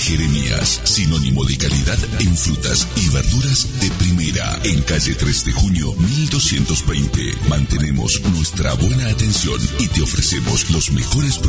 Jeremías, sinónimo de calidad en frutas y verduras de primera. En calle 3 de junio, 1220. Mantenemos nuestra buena atención y te ofrecemos los mejores productos